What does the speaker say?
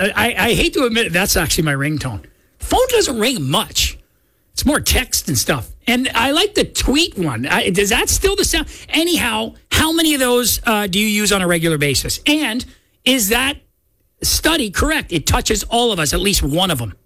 I hate to admit it, that's actually my ringtone. Phone doesn't ring much. It's more text and stuff. And I like the tweet one. Does that still the sound? Anyhow, how many of those do you use on a regular basis? And is that study correct? It touches all of us, at least one of them.